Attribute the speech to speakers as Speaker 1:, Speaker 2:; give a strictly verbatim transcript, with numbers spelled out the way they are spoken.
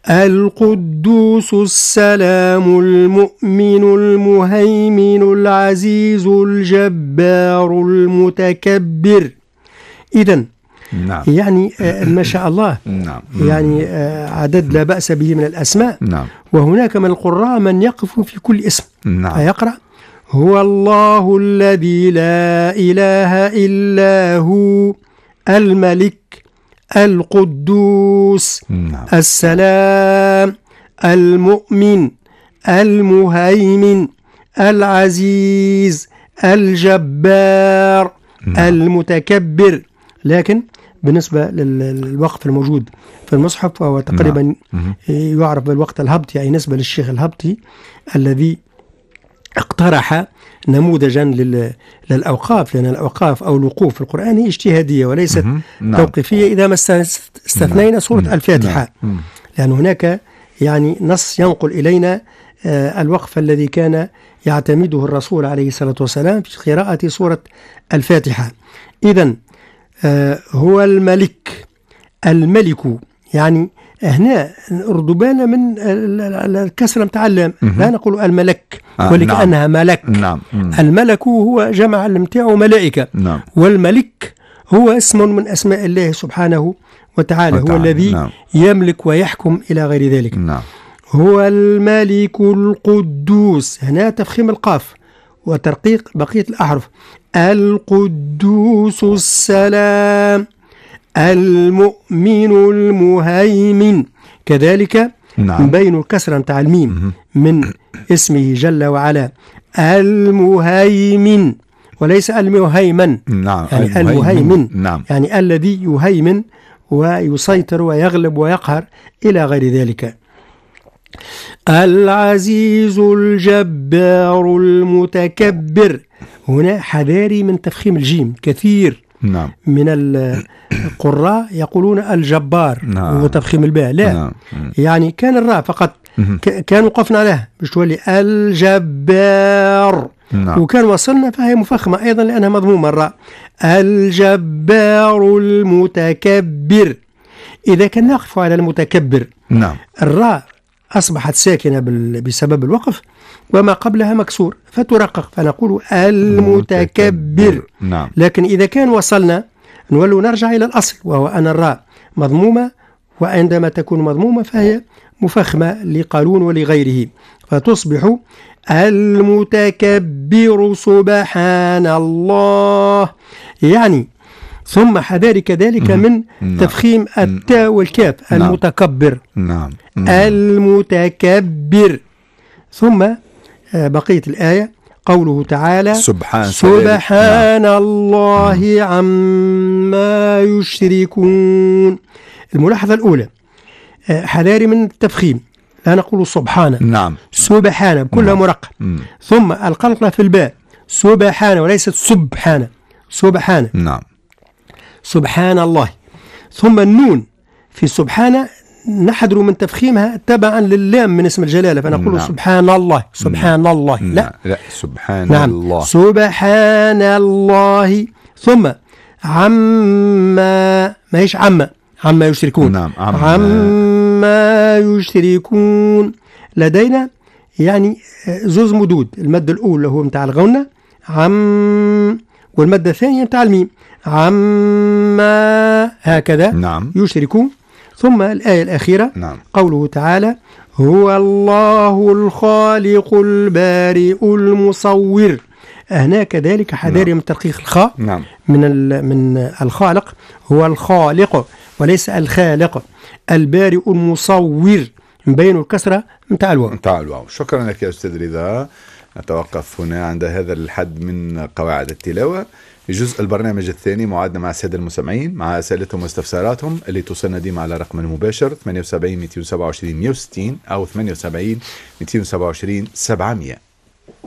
Speaker 1: القدوس السلام المؤمن المهيمن العزيز الجبار المتكبر. إذن
Speaker 2: نعم.
Speaker 1: يعني ما شاء الله
Speaker 2: نعم.
Speaker 1: يعني عدد لا بأس به من الأسماء.
Speaker 2: نعم.
Speaker 1: وهناك من القراء من يقف في كل اسم.
Speaker 2: نعم.
Speaker 1: فيقرأ هو الله الذي لا إله إلا هو الملك القدوس
Speaker 2: نعم.
Speaker 1: السلام المؤمن المهيمن العزيز الجبار
Speaker 2: نعم.
Speaker 1: المتكبر. لكن بالنسبة للوقف الموجود في المصحف فهو تقريبا
Speaker 2: نعم.
Speaker 1: يعرف بالوقت الهبطي، أي نسبة للشيخ الهبطي الذي اقترح نموذجا للأوقاف، لأن الأوقاف أو الوقوف في القرآن هي اجتهادية وليست
Speaker 2: نعم.
Speaker 1: توقيفية إذا ما استثنينا سورة
Speaker 2: نعم.
Speaker 1: الفاتحة.
Speaker 2: نعم.
Speaker 1: لأن هناك يعني نص ينقل إلينا الوقف الذي كان يعتمده الرسول عليه الصلاة والسلام في قراءة سورة الفاتحة. إذن هو الملك الملك، يعني هنا اردبانا من الكسرة متعلم، لا نقول الملك ولكأنها ملك.
Speaker 2: نعم.
Speaker 1: الملك هو جمع المتاع ملائكة.
Speaker 2: نعم.
Speaker 1: والملك هو اسم من أسماء الله سبحانه وتعالى، هو الذي
Speaker 2: نعم.
Speaker 1: يملك ويحكم إلى غير ذلك.
Speaker 2: نعم.
Speaker 1: هو الملك القدوس، هنا تفخيم القاف وترقيق بقية الأحرف. القدوس السلام المؤمن المهيمن، كذلك
Speaker 2: نعم.
Speaker 1: بين الكسرة متاع الميم من اسمه جل وعلا المهيمن وليس المهيمن.
Speaker 2: نعم.
Speaker 1: يعني المهيمن
Speaker 2: نعم.
Speaker 1: يعني الذي يهيمن ويسيطر ويغلب ويقهر إلى غير ذلك. العزيز الجبار المتكبر، هنا حذاري من تفخيم الجيم. كثير
Speaker 2: نعم.
Speaker 1: من القراء يقولون الجبار
Speaker 2: نعم.
Speaker 1: وتفخيم الباء، لا.
Speaker 2: نعم.
Speaker 1: يعني كان الراء فقط كان وقفنا عليها باش تولي الجبار.
Speaker 2: نعم.
Speaker 1: وكان وصلنا فهي مفخمة أيضا لأنها مضمومة الراء. الجبار المتكبر. إذا كان نقف على المتكبر،
Speaker 2: نعم.
Speaker 1: الراء أصبحت ساكنة بسبب الوقف وما قبلها مكسور فترقق فنقول المتكبر.
Speaker 2: نعم.
Speaker 1: لكن إذا كان وصلنا نولو نرجع إلى الأصل، وهو أن الراء مضمومة، وعندما تكون مضمومة فهي مفخمة لقالون ولغيره فتصبح المتكبر سبحان الله. يعني ثم حذار كذلك من تفخيم التاء والكاف. المتكبر.
Speaker 2: نعم.
Speaker 1: المتكبر. ثم بقية الآية قوله تعالى
Speaker 2: سبحان,
Speaker 1: سبحان الله عما يشركون. الملاحظة الأولى حذاري من التفخيم، لا نقول سبحانه.
Speaker 2: نعم.
Speaker 1: سبحانه كلها مرقق. ثم القلقلة في الباء سبحانه وليست سبحانه. سبحانه.
Speaker 2: نعم.
Speaker 1: سبحان الله. ثم النون في سبحانه نحذر من تفخيمها تبعا للام من اسم الجلالة فنقول نعم. سبحان الله. سبحان نعم. الله لا.
Speaker 2: لا, لا. سبحان
Speaker 1: نعم.
Speaker 2: الله.
Speaker 1: سبحان الله. ثم عما ما هيش عما عما يشركون.
Speaker 2: نعم. عما.
Speaker 1: عما يشركون. لدينا يعني زوز مدود، المد الأول هو متاع الغنة عم، والمادة الثانية متاع الميم عما هكذا.
Speaker 2: نعم.
Speaker 1: يشركون. ثم الآية الأخيرة
Speaker 2: نعم.
Speaker 1: قوله تعالى هو الله الخالق البارئ المصور. هنا كذلك حذاري نعم. من ترقيق الخاء.
Speaker 2: نعم.
Speaker 1: من من الخالق، هو الخالق وليس الخالق. البارئ المصور مبين الكسرة متاع الواو.
Speaker 2: متاع الواو. شكرا لك يا أستاذ رضا. نتوقف هنا عند هذا الحد من قواعد التلاوة. الجزء البرنامج الثاني موعدنا مع السادة المستمعين مع أسئلتهم واستفساراتهم اللي توصلنا ديما على رقم المباشر ثمانية وسبعين مئتين وسبعة وعشرين مئة وستين أو ثمانية وسبعين مئتين وسبعة وعشرين سبعمئة.